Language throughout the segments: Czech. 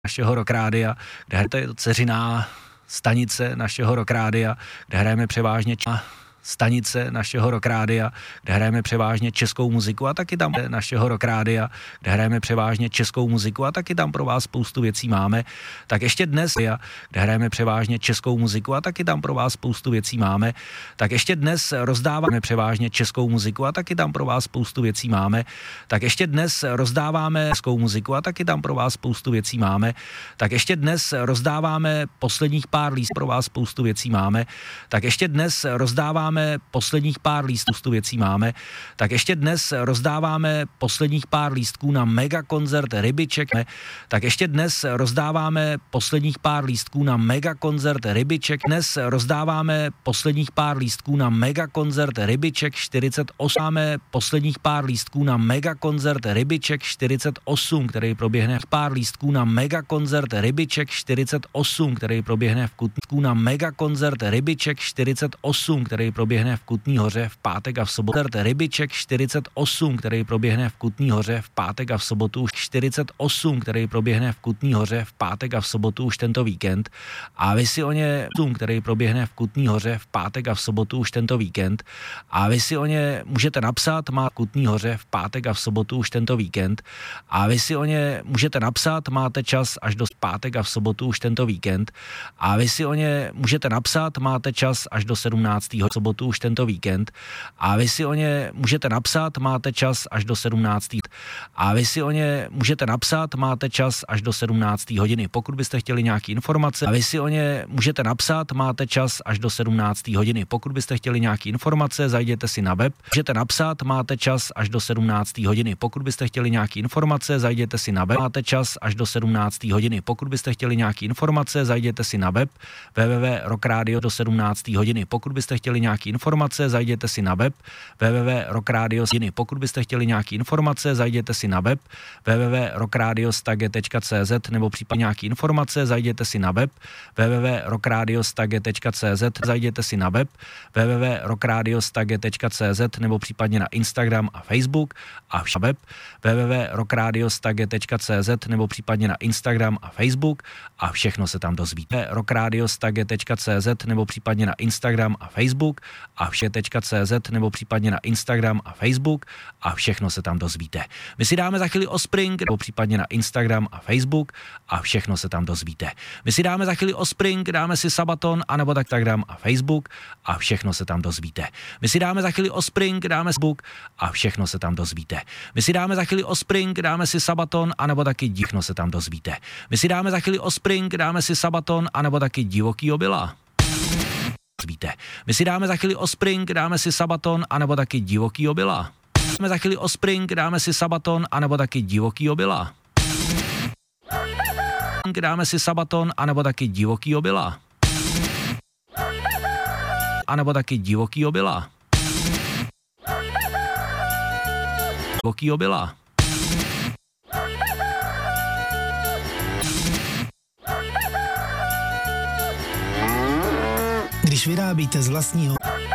našeho Rock Rádia, kde to je dceřiná stanice našeho Rock Rádia, kde hrajeme převážně stanice našeho Rock Rádia, kde hrajeme převážně českou muziku a taky tam našeho Rock Rádia, kde hrajeme převážně českou muziku a taky tam pro vás spoustu věcí máme. Tak ještě dnes, kde hrajeme převážně českou muziku a taky tam pro vás spoustu věcí máme. Tak ještě dnes rozdáváme převážně českou muziku a taky tam pro vás spoustu věcí máme. Tak ještě dnes rozdáváme českou muziku a taky tam pro vás spoustu věcí máme. Tak ještě dnes rozdáváme posledních pár lístků, pro vás spoustu věcí máme. Tak ještě dnes rozdáváme posledních pár lístků, věcí máme, tak ještě dnes rozdáváme posledních pár lístků na mega koncert Rybiček, tak ještě dnes rozdáváme posledních pár lístků na mega koncert Rybiček, dnes rozdáváme posledních pár lístků na mega koncert Rybiček 48, máme posledních pár lístků na mega koncert Rybiček 48, který proběhne v pár lístků na mega koncert Rybiček 48, který proběhne v Kutníku na mega koncert Rybiček 48, který proběhne v Kutní Hoře v pátek a v sobotu. Rybiček 48, který proběhne v Kutní Hoře v pátek a v sobotu už 48, který proběhne v Kutní Hoře v pátek a v sobotu už tento víkend. A vy si o ně, který proběhne v Kutní Hoře v pátek a v sobotu už tento víkend. A vy si o ně můžete napsat, má Kutní Hoře v pátek a v sobotu už tento víkend. A vy si o ně můžete napsat, máte čas až do pátek a v sobotu už tento víkend. A vy si o ně můžete napsat, máte čas až do 17. sobotu už tento víkend. A vy si o ně můžete napsat, máte čas až do 17. A vy si o ně můžete napsat, máte čas až do 17. hodiny. Pokud byste chtěli nějaký informace, a vy si o ně můžete napsat, máte čas až do 17. hodiny. Pokud byste chtěli nějaký informace, zajděte si na web. Můžete napsat, máte čas až do 17. hodiny. Pokud byste chtěli nějaký informace, zajděte si na web. Máte čas až do 17. hodiny. Pokud byste chtěli nějaký informace, zajděte si na web www.rockradio do 17. hodiny. Pokud byste chtěli nějaký informace, zajděte si na web www.rockradio. Pokud byste chtěli nějaký informace, zajděte si na web www.rockradiostage.cz nebo případně nějaký informace, zajděte si na web www.rockradiostage.cz, zajděte si na web www.rockradiostage.cz nebo případně na Instagram a Facebook a web www.rockradiostage.cz nebo případně na Instagram a Facebook a všechno se tam dozvíte. rockradiostage.cz nebo případně na Instagram a Facebook a vše.cz nebo případně na Instagram a Facebook a všechno se tam dozvíte. My si dáme za chvíli Offspring nebo případně na Instagram a Facebook a všechno se tam dozvíte. My si dáme za chvíli Offspring, dáme si Sabaton anebo tak Instagram a Facebook a všechno se tam dozvíte. My si dáme za chvíli Offspring, dáme Facebook a všechno se tam dozvíte. My si dáme za chvíli Offspring, dáme si Sabaton anebo taky všechno se tam dozvíte. My si dáme za chvíli Offspring, dáme si Sabaton anebo taky Divoký obyla. My si dáme za chvíli Offspring, dáme si Sabaton anebo taky Divoký obyla. Dáme za chvíli Offspring, dáme si Sabaton anebo taky Divoký obyla. Dáme si Sabaton anebo taky Divoký obyla. Anebo taky Divoký obyla. Divoký obyla. Když vyrábíte z vlastního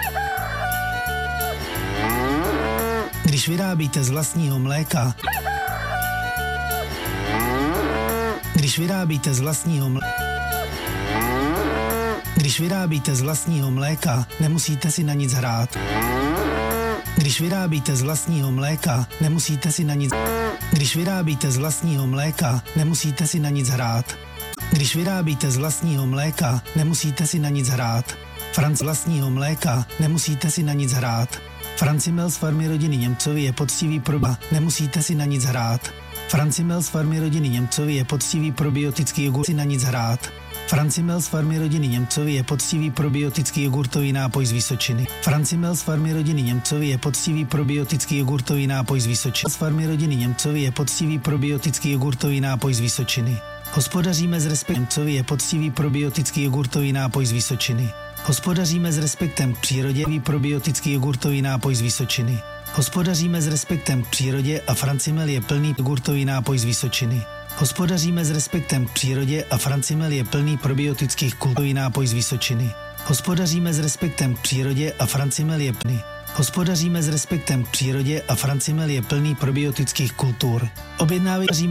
mléka, když vyrábíte z vlastního mléka, nemusíte si na nic hrát. Když vyrábíte z vlastního mléka, nemusíte si na nic. Když vyrábíte z vlastního mléka, nemusíte si na nic hrát. Když vyrábíte z vlastního mléka, nemusíte si na nic hrát. Franc vlastního mléka, nemusíte si na nic hrát. Francimel z farmy rodiny Němcovi je poctivý nemusíte si na nic hrát. Francimel z farmy rodiny Němcovi je poctivý probiotický jogurt, si na nic hrát. Francimel z farmy rodiny Němcovi je poctivý probiotický jogurtový nápoj z Vysočiny. Francimel z farmy rodiny Němcovi je poctivý probiotický jogurtový nápoj z Vysočiny. Z farmy rodiny Němcovi je poctivý probiotický jogurtový nápoj z Vysočiny. Hospodaříme s respektem Němcovi je poctivý probiotický jogurtový nápoj z Vysočiny. Hospodaříme s respektem k přírodě probiotický jogurtový nápoj z Vysočiny. Hospodaříme s respektem k přírodě a Francimel je plný jogurtový nápoj z Vysočiny. Hospodaříme s respektem k přírodě a Francimel je plný probiotických kultový nápoj z Vysočiny. Hospodaříme s respektem k přírodě a Francimel je plný. Hospodaříme s respektem k přírodě a Francimel je plný probiotických kultur. Objednávejme